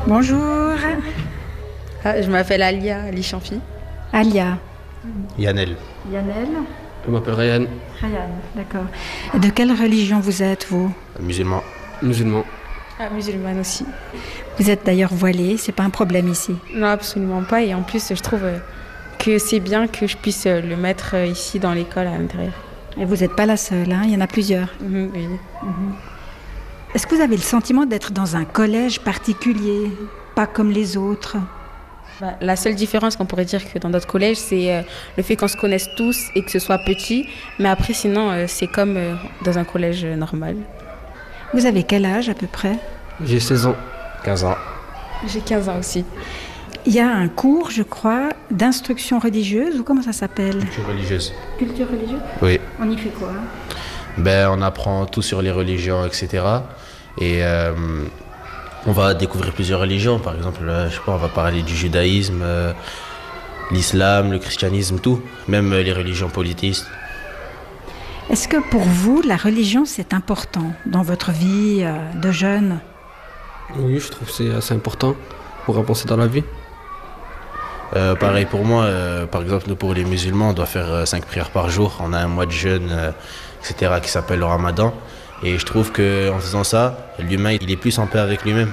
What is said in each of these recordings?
Bonjour. Je m'appelle Alia, Ali Chamfi. Alia. Yannel. Yannel. Je m'appelle Ryan. Ryan, d'accord. Et de quelle religion vous êtes, vous? Musulman. Musulman. Musulmane aussi. Vous êtes d'ailleurs voilée, c'est pas un problème ici? Non, absolument pas. Et en plus, je trouve que c'est bien que je puisse le mettre ici dans l'école à l'intérieur. Et vous n'êtes pas la seule, hein? Il y en a plusieurs. Oui. Est-ce que vous avez le sentiment d'être dans un collège particulier, pas comme les autres? La seule différence qu'on pourrait dire que dans d'autres collèges, c'est le fait qu'on se connaisse tous et que ce soit petit. Mais après, sinon, c'est comme dans un collège normal. Vous avez quel âge à peu près? J'ai 16 ans. 15 ans. J'ai 15 ans aussi. Il y a un cours, je crois, d'instruction religieuse, ou comment ça s'appelle? Culture religieuse. Culture religieuse? Oui. On y fait quoi? On apprend tout sur les religions, etc. Et on va découvrir plusieurs religions. Par exemple, je sais pas, on va parler du judaïsme, l'islam, le christianisme, tout. Même les religions polythéistes. Est-ce que pour vous, la religion, c'est important dans votre vie de jeune? Oui, je trouve que c'est assez important pour avancer dans la vie. Pareil pour moi, par exemple, nous, pour les musulmans, on doit faire 5 prières par jour. On a un mois de jeûne, etc., qui s'appelle le ramadan. Et je trouve qu'en faisant ça, l'humain, il est plus en paix avec lui-même.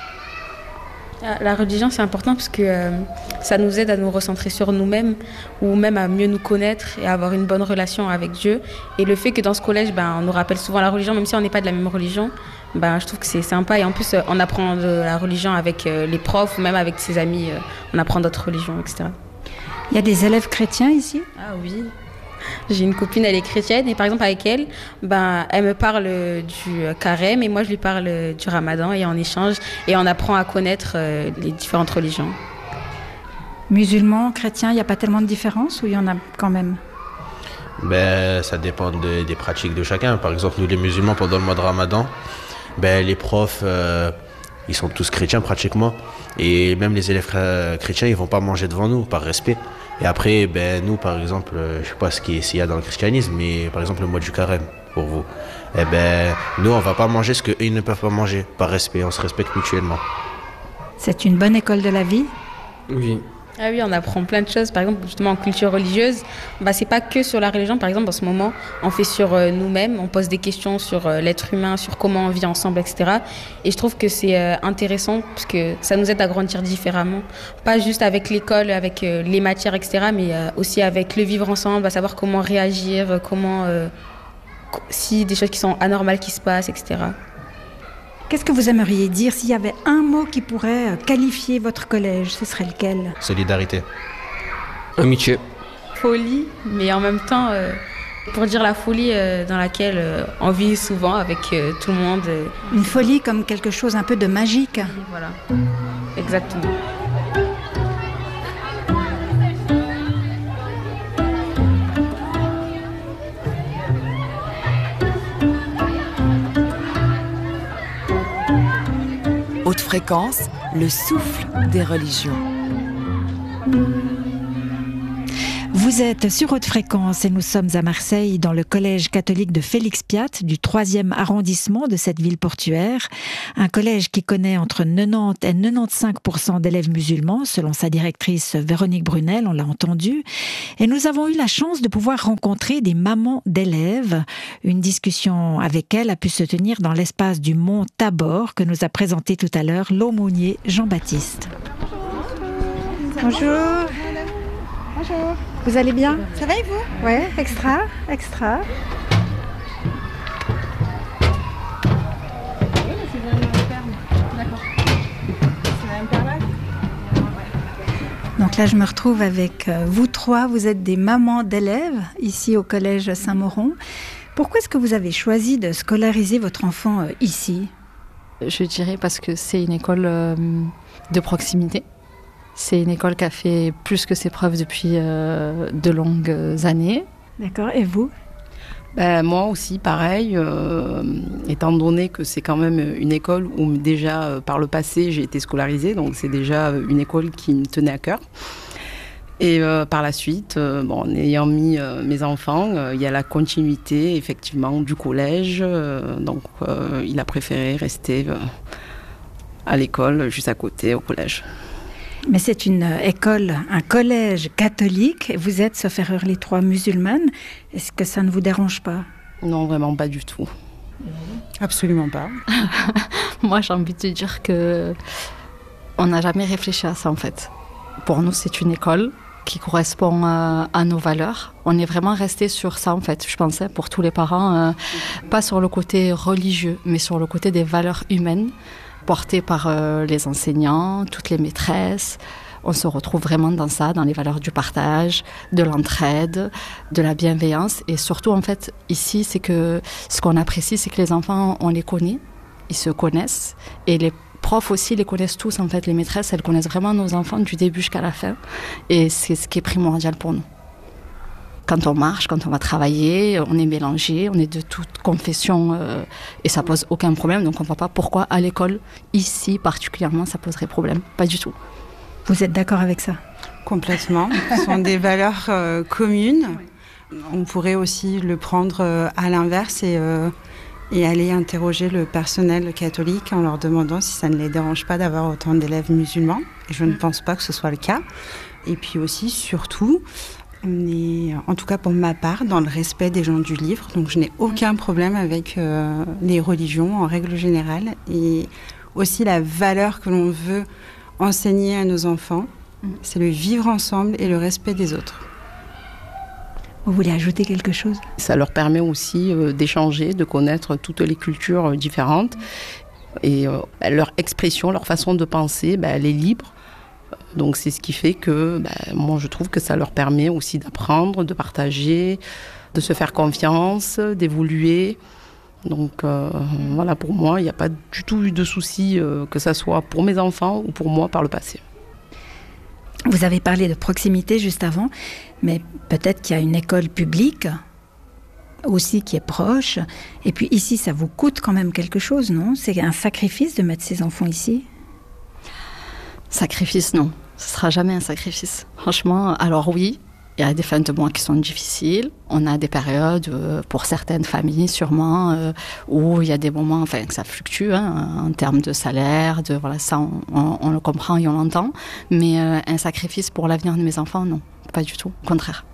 La religion, c'est important parce que ça nous aide à nous recentrer sur nous-mêmes ou même à mieux nous connaître et à avoir une bonne relation avec Dieu. Et le fait que dans ce collège, on nous rappelle souvent la religion, même si on n'est pas de la même religion, je trouve que c'est sympa. Et en plus, on apprend de la religion avec les profs ou même avec ses amis. On apprend d'autres religions, etc. Il y a des élèves chrétiens ici? Ah oui. J'ai une copine, elle est chrétienne et par exemple avec elle, elle me parle du carême et moi je lui parle du ramadan et on échange et on apprend à connaître les différentes religions. Musulmans, chrétiens, il n'y a pas tellement de différence ou il y en a quand même? Ça dépend des pratiques de chacun. Par exemple, nous les musulmans, pendant le mois de ramadan, les profs, ils sont tous chrétiens pratiquement. Et même les élèves chrétiens, ils vont pas manger devant nous, par respect. Et après, nous, par exemple, je sais pas s'il y a dans le christianisme, mais par exemple, le mois du carême, pour vous. Nous, on va pas manger ce qu'eux, ils ne peuvent pas manger, par respect. On se respecte mutuellement. C'est une bonne école de la vie? Oui. Ah oui, on apprend plein de choses. Par exemple, justement, en culture religieuse, c'est pas que sur la religion. Par exemple, en ce moment, on fait sur nous-mêmes. On pose des questions sur l'être humain, sur comment on vit ensemble, etc. Et je trouve que c'est intéressant parce que ça nous aide à grandir différemment. Pas juste avec l'école, avec les matières, etc. Mais aussi avec le vivre ensemble, à savoir comment réagir, si des choses qui sont anormales qui se passent, etc. Qu'est-ce que vous aimeriez dire s'il y avait un mot qui pourrait qualifier votre collège? Ce serait lequel? Solidarité. Amitié. Folie, mais en même temps, pour dire la folie dans laquelle on vit souvent avec tout le monde. Une folie comme quelque chose un peu de magique. Voilà, exactement. Haute fréquence, le souffle des religions. Vous êtes sur Haute Fréquence et nous sommes à Marseille dans le collège catholique de Félix Piat du 3e arrondissement de cette ville portuaire. Un collège qui connaît entre 90 et 95% d'élèves musulmans selon sa directrice Véronique Brunel, on l'a entendu. Et nous avons eu la chance de pouvoir rencontrer des mamans d'élèves. Une discussion avec elles a pu se tenir dans l'espace du Mont Tabor que nous a présenté tout à l'heure l'aumônier Jean-Baptiste. Bonjour. Bonjour. Vous allez bien? Ça va et vous? Ouais, extra, extra. Donc là, je me retrouve avec vous trois. Vous êtes des mamans d'élèves ici au collège Saint-Mauron. Pourquoi est-ce que vous avez choisi de scolariser votre enfant ici? Je dirais parce que c'est une école de proximité. C'est une école qui a fait plus que ses preuves depuis de longues années. D'accord, et vous? Moi aussi, pareil, étant donné que c'est quand même une école où déjà par le passé j'ai été scolarisée, donc c'est déjà une école qui me tenait à cœur. Et par la suite, en ayant mis mes enfants, il y a la continuité effectivement du collège, donc il a préféré rester à l'école, juste à côté, au collège. Mais c'est une école, un collège catholique. Vous êtes, sauf erreur, les 3 musulmanes. Est-ce que ça ne vous dérange pas ? Non, vraiment pas du tout. Absolument pas. Moi, j'ai envie de dire que on n'a jamais réfléchi à ça, en fait. Pour nous, c'est une école qui correspond à nos valeurs. On est vraiment resté sur ça, en fait, je pensais, pour tous les parents. Pas sur le côté religieux, mais sur le côté des valeurs humaines portées par les enseignants, toutes les maîtresses. On se retrouve vraiment dans ça, dans les valeurs du partage, de l'entraide, de la bienveillance. Et surtout, en fait, ici, c'est que ce qu'on apprécie, c'est que les enfants, on les connaît, ils se connaissent. Et les profs aussi les connaissent tous, en fait. Les maîtresses, elles connaissent vraiment nos enfants du début jusqu'à la fin. Et c'est ce qui est primordial pour nous. Quand on marche, quand on va travailler, on est mélangé, on est de toute confession et ça pose aucun problème. Donc on ne voit pas pourquoi à l'école, ici particulièrement, ça poserait problème. Pas du tout. Vous êtes d'accord avec ça ? Complètement. Ce sont des valeurs communes. On pourrait aussi le prendre à l'inverse et aller interroger le personnel catholique en leur demandant si ça ne les dérange pas d'avoir autant d'élèves musulmans. Et je ne pense pas que ce soit le cas. Et puis aussi, surtout, on est, en tout cas pour ma part, dans le respect des gens du livre. Donc je n'ai aucun problème avec les religions en règle générale. Et aussi la valeur que l'on veut enseigner à nos enfants, c'est le vivre ensemble et le respect des autres. Vous voulez ajouter quelque chose ? Ça leur permet aussi d'échanger, de connaître toutes les cultures différentes. Et leur expression, leur façon de penser, elle est libre. Donc c'est ce qui fait que moi je trouve que ça leur permet aussi d'apprendre, de partager, de se faire confiance, d'évoluer. Donc voilà, pour moi, il n'y a pas du tout eu de souci, que ça soit pour mes enfants ou pour moi par le passé. Vous avez parlé de proximité juste avant, mais peut-être qu'il y a une école publique aussi qui est proche. Et puis ici, ça vous coûte quand même quelque chose, non ? C'est un sacrifice de mettre ses enfants ici ? Sacrifice, non. Ce ne sera jamais un sacrifice. Franchement, alors oui, il y a des fins de mois qui sont difficiles. On a des périodes, pour certaines familles sûrement, où il y a des moments que ça fluctue en termes de salaire. Voilà, ça, on le comprend et on l'entend. Mais un sacrifice pour l'avenir de mes enfants, non, pas du tout. Au contraire.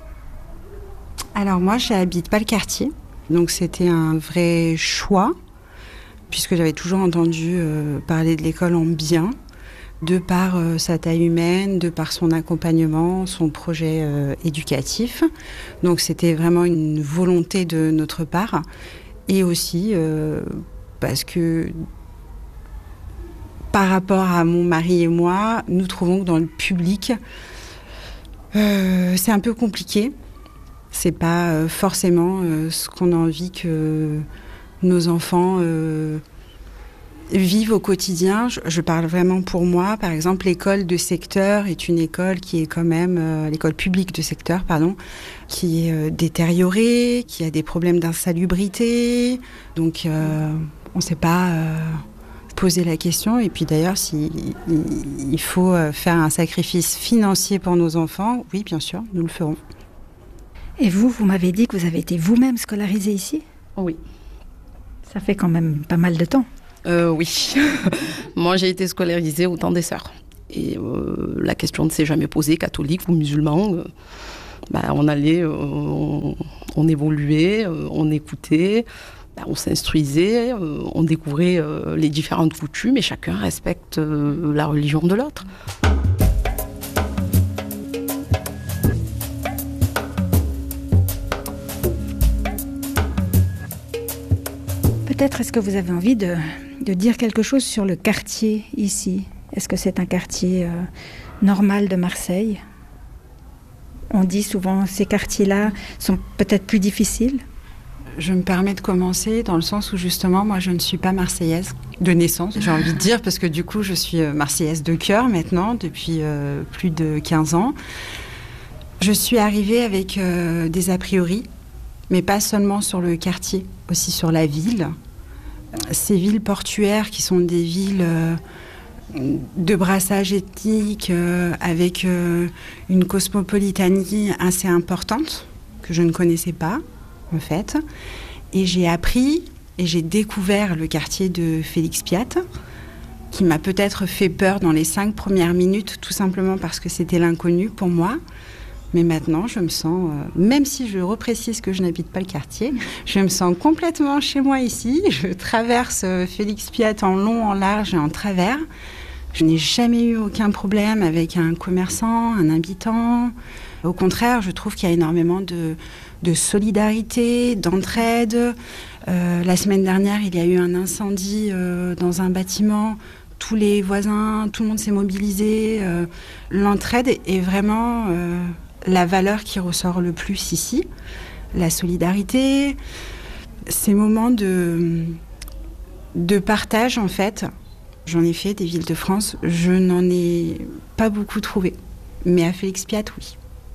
Alors moi, je n'habite pas le quartier. Donc c'était un vrai choix, puisque j'avais toujours entendu parler de l'école en bien, de par sa taille humaine, de par son accompagnement, son projet éducatif. Donc c'était vraiment une volonté de notre part. Et aussi parce que par rapport à mon mari et moi, nous trouvons que dans le public, c'est un peu compliqué. C'est pas forcément ce qu'on a envie que nos enfants vivent au quotidien. Je parle vraiment pour moi. Par exemple, l'école de secteur est une école qui est quand même, l'école publique de secteur, qui est détériorée, qui a des problèmes d'insalubrité. Donc, on ne s'est pas posé la question. Et puis d'ailleurs, il faut faire un sacrifice financier pour nos enfants, oui, bien sûr, nous le ferons. Et vous m'avez dit que vous avez été vous-même scolarisée ici ? Oui. Ça fait quand même pas mal de temps. Oui. Moi, j'ai été scolarisée au temps des sœurs. Et la question ne s'est jamais posée, catholique ou musulman. On allait, on évoluait, on écoutait, on s'instruisait, on découvrait les différentes coutumes et chacun respecte la religion de l'autre. Peut-être est-ce que vous avez envie de dire quelque chose sur le quartier ici ? Est-ce que c'est un quartier normal de Marseille ? On dit souvent que ces quartiers-là sont peut-être plus difficiles. Je me permets de commencer dans le sens où justement, moi je ne suis pas marseillaise de naissance, j'ai envie de dire, parce que du coup je suis marseillaise de cœur maintenant, depuis plus de 15 ans. Je suis arrivée avec des a priori, mais pas seulement sur le quartier, aussi sur la ville. Ces villes portuaires qui sont des villes de brassage ethnique avec une cosmopolitanie assez importante que je ne connaissais pas en fait. Et j'ai appris et j'ai découvert le quartier de Félix Piat qui m'a peut-être fait peur dans les 5 premières minutes, tout simplement parce que c'était l'inconnu pour moi. Mais maintenant, je me sens, même si je reprécise que je n'habite pas le quartier, je me sens complètement chez moi ici. Je traverse Félix Piat en long, en large et en travers. Je n'ai jamais eu aucun problème avec un commerçant, un habitant. Au contraire, je trouve qu'il y a énormément de solidarité, d'entraide. La semaine dernière, il y a eu un incendie dans un bâtiment. Tous les voisins, tout le monde s'est mobilisé. L'entraide est vraiment la valeur qui ressort le plus ici. La solidarité, ces moments de partage, en fait. J'en ai fait des villes de France, je n'en ai pas beaucoup trouvé. Mais à Félix Piat, oui.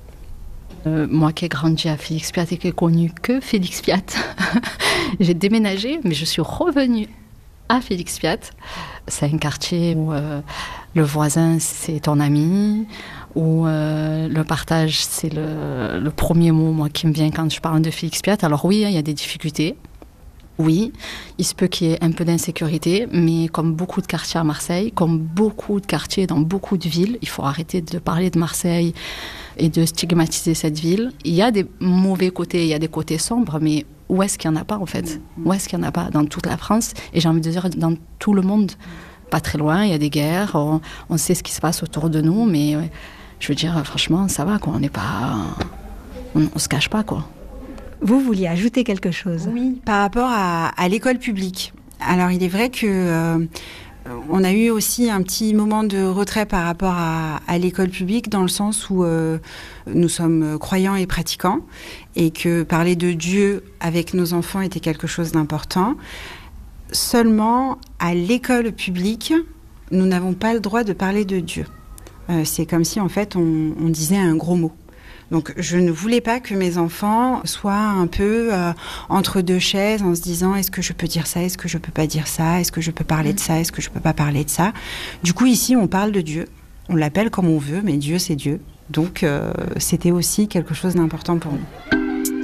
Moi qui ai grandi à Félix Piat et qui ai connu que Félix Piat, j'ai déménagé, mais je suis revenue à Félix Piat. C'est un quartier où le voisin, c'est ton ami, où le partage, c'est le premier mot moi, qui me vient quand je parle de Félix Piat. Alors oui, il y a des difficultés. Oui, il se peut qu'il y ait un peu d'insécurité, mais comme beaucoup de quartiers à Marseille, comme beaucoup de quartiers dans beaucoup de villes, il faut arrêter de parler de Marseille et de stigmatiser cette ville. Il y a des mauvais côtés, il y a des côtés sombres, mais où est-ce qu'il n'y en a pas en fait ? Où est-ce qu'il n'y en a pas ? Dans toute la France, et j'ai envie de dire dans tout le monde. Pas très loin, il y a des guerres, on sait ce qui se passe autour de nous, mais je veux dire, franchement, ça va, quoi. On n'est pas... On se cache pas, quoi. Vous vouliez ajouter quelque chose ? Oui, par rapport à l'école publique. Alors, il est vrai que on a eu aussi un petit moment de retrait par rapport à l'école publique, dans le sens où nous sommes croyants et pratiquants, et que parler de Dieu avec nos enfants était quelque chose d'important. Seulement, à l'école publique, nous n'avons pas le droit de parler de Dieu. C'est comme si, en fait, on disait un gros mot. Donc, je ne voulais pas que mes enfants soient un peu entre deux chaises en se disant « Est-ce que je peux dire ça ? Est-ce que je peux pas dire ça ? Est-ce que je peux parler de ça ? Est-ce que je peux pas parler de ça ?» Du coup, ici, on parle de Dieu. On l'appelle comme on veut, mais Dieu, c'est Dieu. Donc, c'était aussi quelque chose d'important pour nous.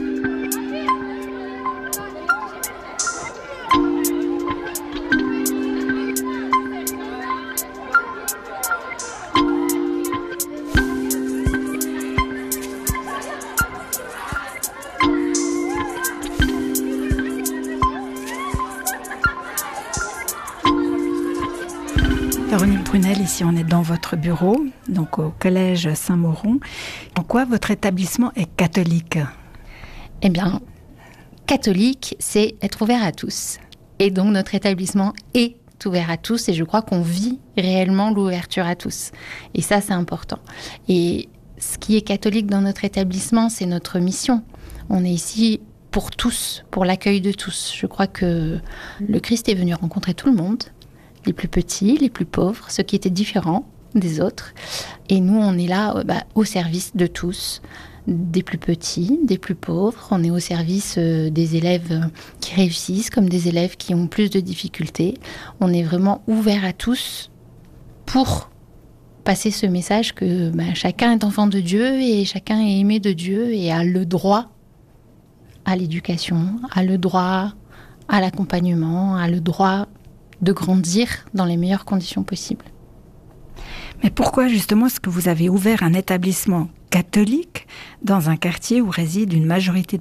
Véronique Brunel, ici on est dans votre bureau, donc au collège Saint-Mauron. En quoi votre établissement est catholique ? Eh bien, catholique, c'est être ouvert à tous. Et donc notre établissement est ouvert à tous et je crois qu'on vit réellement l'ouverture à tous. Et ça, c'est important. Et ce qui est catholique dans notre établissement, c'est notre mission. On est ici pour tous, pour l'accueil de tous. Je crois que le Christ est venu rencontrer tout le monde, les plus petits, les plus pauvres, ceux qui étaient différents des autres. Et nous, on est là au service de tous, des plus petits, des plus pauvres. On est au service des élèves qui réussissent comme des élèves qui ont plus de difficultés. On est vraiment ouvert à tous pour passer ce message que chacun est enfant de Dieu et chacun est aimé de Dieu et a le droit à l'éducation, a le droit à l'accompagnement, a le droit de grandir dans les meilleures conditions possibles. Mais pourquoi justement est-ce que vous avez ouvert un établissement catholique dans un quartier où réside une majorité de